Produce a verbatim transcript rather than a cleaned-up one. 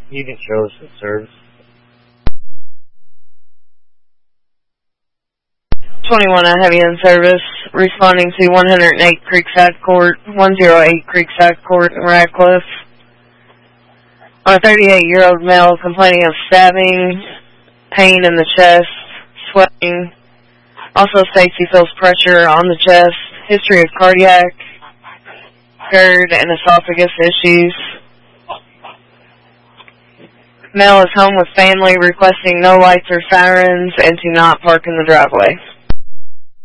You can show us the service. twenty-one, I have you in service, responding to one oh eight Creekside Court, one oh eight Creekside Court in Radcliffe. On a thirty-eight-year-old male complaining of stabbing, pain in the chest, sweating. Also states he feels pressure on the chest, history of cardiac, GERD, and esophagus issues. Male is home with family, requesting no lights or sirens and to not park in the driveway.